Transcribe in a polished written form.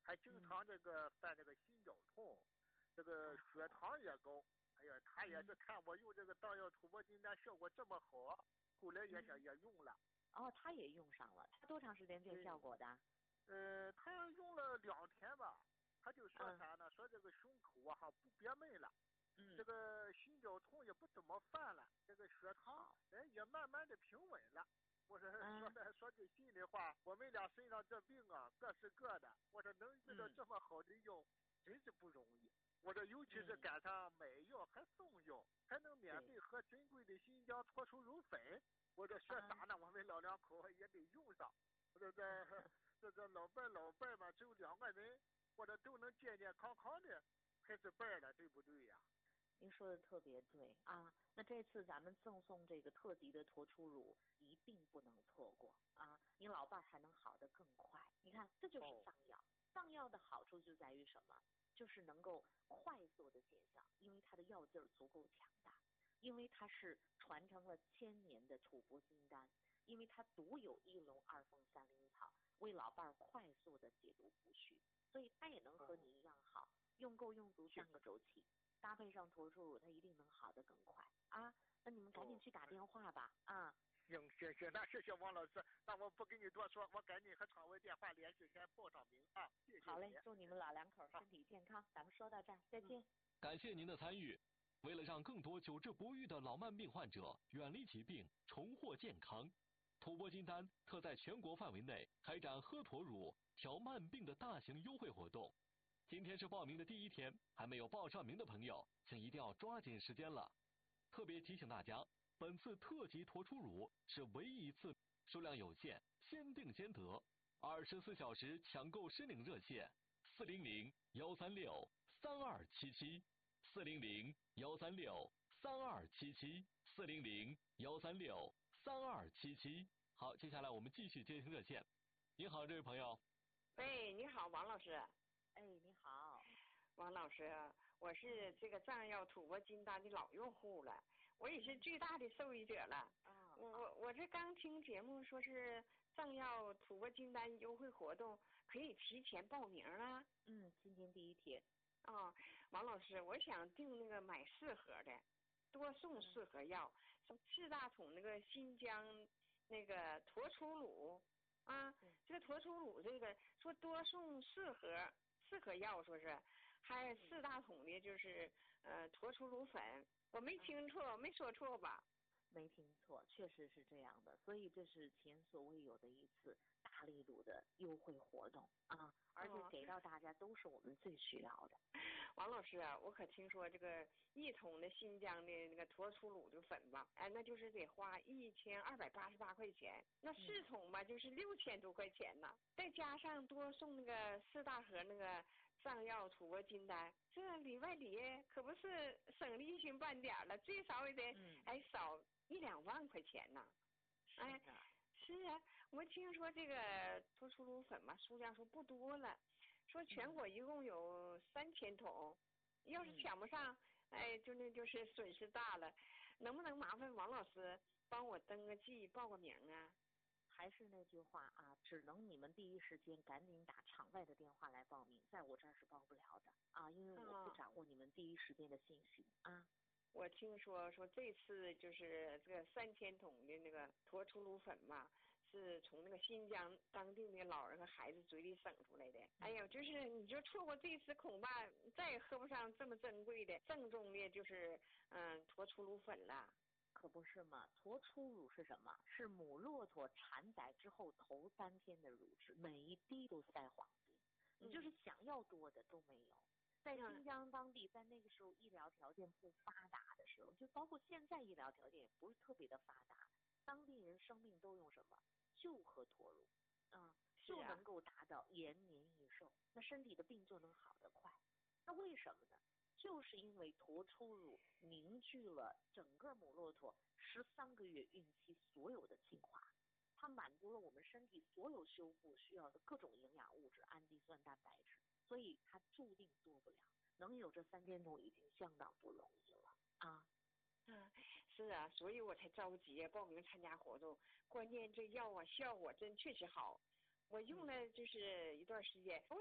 还经常这个犯这个心绞痛，这个血糖也高。哎呀，他也是看我用这个藏药吐蕃金丹效果这么好，后来也用了。 哦，他也用上了，他多长时间见效果的？ 他用了2天吧，他就说啥呢？说这个胸口啊不憋闷了，这个心绞痛也不怎么犯了，这个血糖也慢慢的平稳了。我说说句心里话，我们俩身上这病啊各是各的，我说能遇到这么好的药真是不容易。我这尤其是赶上买药还送药，还能免费喝珍贵的新疆脱出乳粉，我这学啥呢？我们老两口也得用上。我这老伴嘛，只有2个人，或者都能健健康康的，还是伴了，对不对呀？ 您说的特别对啊！那这次咱们赠送这个特级的脱出乳，一定不能错过啊！你老伴还能好得更快。你看，这就是藏药。藏药的好处就在于什么？就是能够快速的见效，因为它的药劲儿足够强大，因为它是传承了1000年的吐蕃金丹，因为它独有1龙2凤3灵草，为老伴儿快速的解毒补虚，所以它也能和你一样好，用够用足3个周期，搭配上脱出乳，它一定能好得更快啊！那你们赶紧去打电话吧啊！ 行，那谢谢王老师，那我不跟你多说，我赶紧和厂委电话联系，先报上名啊！谢谢你。 好嘞，祝你们老两口身体健康，咱们说到这儿，再见。 感谢您的参与。为了让更多久治不愈的老慢病患者远离疾病，重获健康，吐蕃金丹特在全国范围内开展喝驼乳调慢病的大型优惠活动。今天是报名的第1天，还没有报上名的朋友，请一定要抓紧时间了。特别提醒大家，本次特级脱出乳是唯一一次，数量有限，先订先得。24小时抢购申领热线：400-136-3277，400-136-3277，400-136-3277。好，接下来我们继续接听热线。你好，这位朋友。 喂，你好，王老师。 哎，你好， 王老师，我是这个藏药吐蕃金丹的老用户了，我也是最大的受益者了。我这刚听节目说是藏药吐蕃金丹优惠活动，可以提前报名了。 今天第1天。 王老师，我想订那个买4盒的，多送4盒药，4大桶那个新疆那个脱出乳啊，这个脱出乳这个说多送4盒药，说是还有4大桶的就是脱出乳粉，我没听错，没说错吧？ 没听错，确实是这样的，所以这是前所未有的一次大力度的优惠活动啊！而且给到大家都是我们最需要的。 王老师啊，我可听说这个1桶的新疆的那个脱出乳的粉吧，那就是得花1288块钱，那4桶吧就是6000多块钱呢，再加上多送那个4大盒那个藏药吐蕃金丹，这里外里可不是省了1星半点了，最少也得少1-2万块钱呢。是啊，我听说这个脱出乳粉嘛，数量说不多了，说全国一共有3000桶，要是抢不上，就是损失大了。能不能麻烦王老师帮我登个记，报个名啊？ 还是那句话啊，只能你们第一时间赶紧打场外的电话来报名，在我这儿是报不了的啊，因为我不掌握你们第一时间的信息啊。 我听说这次就是这个3000桶的那个脱出乳粉嘛，是从那个新疆当地的老人和孩子嘴里省出来的。哎呀，就是你就错过这次，恐怕再也喝不上这么珍贵的正宗的，就是脱出乳粉了。 可不是嘛，脱出乳是什么？是母骆驼产崽之后头3天的乳汁，每一滴都塞黄金，你就是想要多的都没有。在新疆当地，在那个时候医疗条件不发达的时候，就包括现在医疗条件也不是特别的发达，当地人生命都用什么？就喝脱乳，就能够达到延年益寿，那身体的病就能好得快。那为什么呢？就是因为脱出乳凝聚了整个母骆驼13个月孕期所有的精华，它满足了我们身体所有修复需要的各种营养物质、氨基酸、蛋白质，所以它注定做不了。能有这3000桶已经相当不容易了啊！ 是啊，所以我才着急报名参加活动。关键这药啊，效果真确实好，我用了就是一段时间。